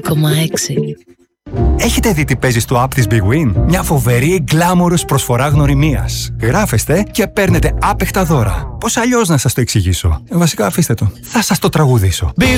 Έχετε δει τι παίζει στο app της Big Win? Μια φοβερή glamorous προσφορά γνωριμίας. Γράφεστε και παίρνετε άπεχτα δώρα. Πώς αλλιώς να σας το εξηγήσω? Βασικά αφήστε το. Θα σας το τραγουδήσω.